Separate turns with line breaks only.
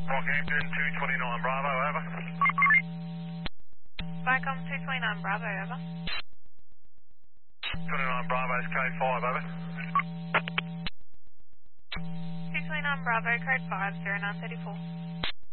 Rockhampton 229 Bravo, over.
Vicom 229 Bravo, over.
29 Bravo's code 5, over.
229 Bravo, code 5, 0934.